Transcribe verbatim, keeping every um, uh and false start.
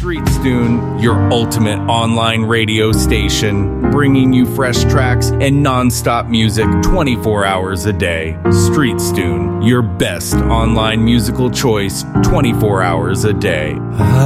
StreetStune, your ultimate online radio station, bringing you fresh tracks and non-stop music twenty-four hours a day. StreetStune, your best online musical choice twenty-four hours a day.